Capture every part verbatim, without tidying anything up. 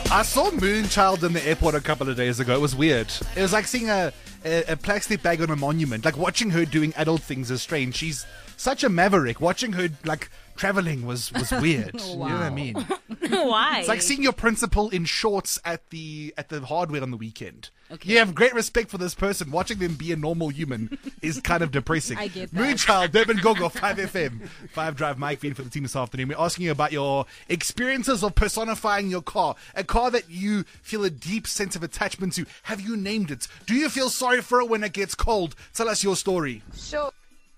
I saw Moonchild in the airport a couple of days ago. It was weird. It was like seeing a, a, a plastic bag on a monument. Like watching her doing adult things is strange. She's such a maverick. Watching her like traveling was, was weird. Wow. You know what I mean? Why? It's like seeing your principal in shorts at the at the hardware on the weekend. Okay. You have great respect for this person. Watching them be a normal human is kind of depressing. I get that. Moonchild, Durban Gogo, five F M. five Drive Mike feed for the team this afternoon. We're asking you about your experiences of personifying your car. A car that you feel a deep sense of attachment to. Have you named it? Do you feel sorry for it when it gets cold? Tell us your story. Sure.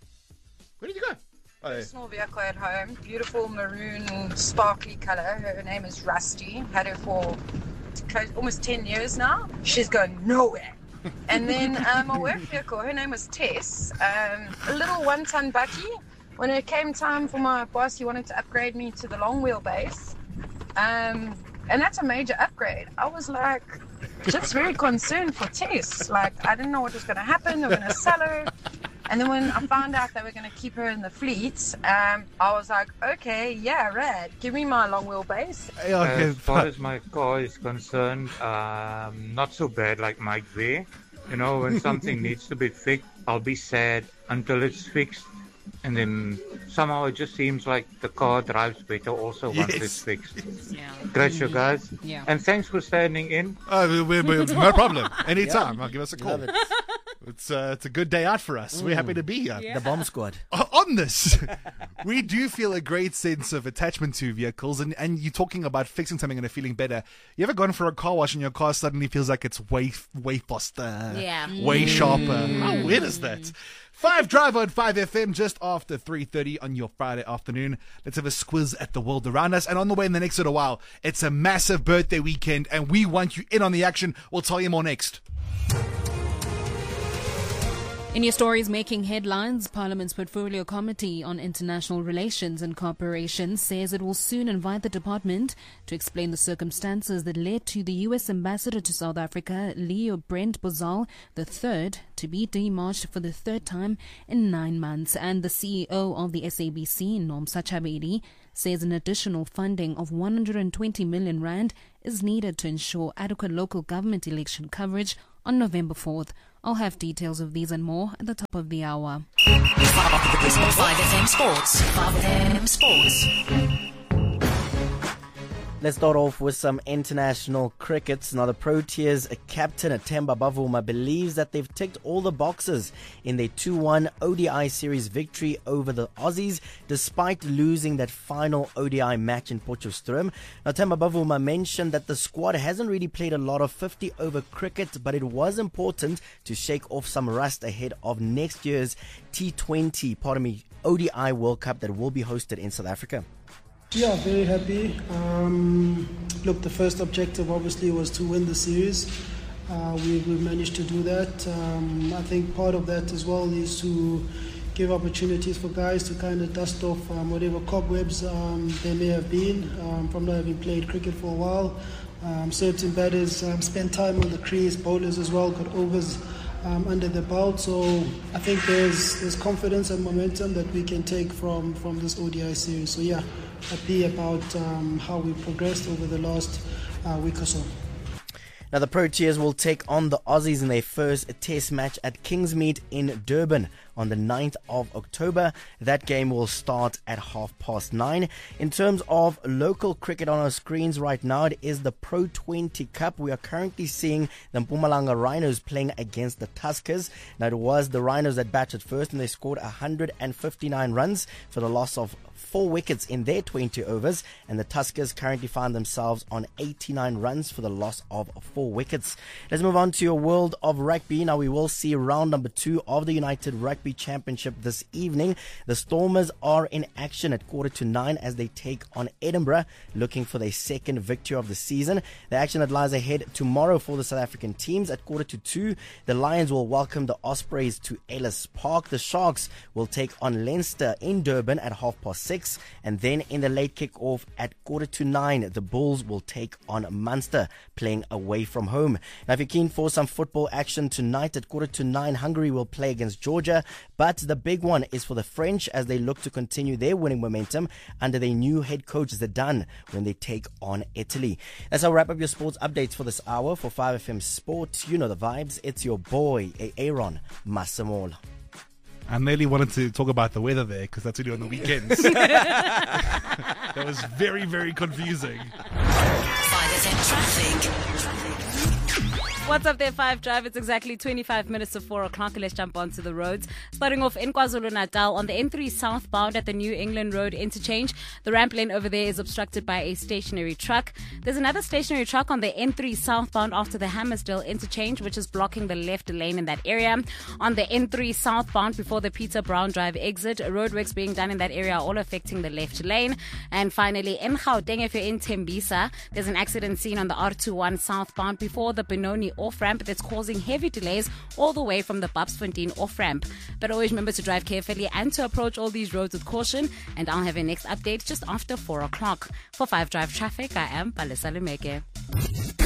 Where did you go? Oh, yeah. Personal vehicle at home. Beautiful maroon, sparkly color. Her name is Rusty. Had her for close, almost ten years now. She's going nowhere. And then um, my work vehicle, her name was Tess. Um, a little one-ton buggy. When it came time for my boss, he wanted to upgrade me to the long wheelbase. Um, and that's a major upgrade. I was like, just very concerned for Tess. Like, I didn't know what was going to happen. They were going to sell her. And then when I found out they were going to keep her in the fleet, um, I was like, okay, yeah, rad. Give me my long wheelbase. Yeah, okay. As far as my car is concerned, um, not so bad like Mike there. You know, when something needs to be fixed, I'll be sad until it's fixed. And then somehow it just seems like the car drives better also once Yes. it's fixed. Yeah. Great show, guys. Yeah. And thanks for standing in. Oh, we, we, no problem. Anytime. Yeah. I'll give us a call. Love it. It's uh, it's a good day out for us. We're happy to be here. Yeah. The bomb squad. O- On this, we do feel a great sense of attachment to vehicles, and, and you're talking about fixing something and it feeling better. You ever gone for a car wash and your car suddenly feels like it's way way faster, Yeah. way sharper? How weird is that? Five Drive on five F M just after three thirty on your Friday afternoon. Let's have a squiz at the world around us. And on the way in the next little while, it's a massive birthday weekend, and we want you in on the action. We'll tell you more next. In your stories making headlines, Parliament's Portfolio Committee on International Relations and Cooperation says it will soon invite the department to explain the circumstances that led to the U S Ambassador to South Africa, Leo Brent Bozal the third, to be demarched for the third time in nine months. And the C E O of the S A B C, Nomsa Chabedi, says an additional funding of one hundred twenty million rand is needed to ensure adequate local government election coverage on November fourth. I'll have details of these and more at the top of the hour. five F M Sports. five F M Sports. Let's start off with some international cricket. Now, the Proteas captain Themba Bavuma believes that they've ticked all the boxes in their two one O D I series victory over the Aussies, despite losing that final O D I match in Potchefstroom. Now, Themba Bavuma mentioned that the squad hasn't really played a lot of fifty-over cricket, but it was important to shake off some rust ahead of next year's T twenty, pardon me, O D I World Cup that will be hosted in South Africa. Yeah, very happy. Um, look, the first objective obviously was to win the series. Uh, we, we managed to do that. Um, I think part of that as well is to give opportunities for guys to kind of dust off um, whatever cobwebs um, there may have been um, from not having played cricket for a while. Um, certain batters um, spent time on the crease, bowlers as well, got overs Um, under the belt, so I think there's there's confidence and momentum that we can take from, from this O D I series. So yeah, happy about um, how we progressed over the last uh, week or so. Now, the Proteas will take on the Aussies in their first test match at Kingsmead in Durban on the ninth of October. That game will start at half past nine. In terms of local cricket on our screens right now, it is the Pro twenty Cup. We are currently seeing the Mpumalanga Rhinos playing against the Tuskers. Now, it was the Rhinos that batted first, and they scored one hundred fifty-nine runs for the loss of four wickets in their twenty overs, and the Tuskers currently find themselves on eighty-nine runs for the loss of four wickets. Let's move on to your world of rugby. Now, we will see round number two of the United Rugby Championship this evening. The Stormers are in action at quarter to nine as they take on Edinburgh, looking for their second victory of the season. The action that lies ahead tomorrow for the South African teams at quarter to two. The Lions will welcome the Ospreys to Ellis Park. The Sharks will take on Leinster in Durban at half past six. And then in the late kick-off at quarter to nine, the Bulls will take on Munster, playing away from home. Now, if you're keen for some football action tonight at quarter to nine, Hungary will play against Georgia. But the big one is for the French as they look to continue their winning momentum under their new head coach Zidane when they take on Italy. That's how I wrap up your sports updates for this hour. For five F M Sports, you know the vibes. It's your boy, Aaron Masamola. I nearly wanted to talk about the weather there because that's only on the weekends. That was very, very confusing. five F M traffic. What's up there, Five Drive? It's exactly twenty-five minutes to four o'clock. Let's jump onto the roads. Starting off in KwaZulu-Natal on the N three southbound at the New England Road interchange. The ramp lane over there is obstructed by a stationary truck. There's another stationary truck on the N three southbound after the Hammersdale interchange, which is blocking the left lane in that area. On the N three southbound before the Peter Brown Drive exit, roadworks being done in that area are all affecting the left lane. And finally, in Gauteng, if you're in Tembisa, there's an accident scene on the R twenty-one southbound before the Benoni off-ramp that's causing heavy delays all the way from the Babsfontein off-ramp. But always remember to drive carefully and to approach all these roads with caution. And I'll have a next update just after four o'clock. For five Drive Traffic, I am Palesa Lumeke.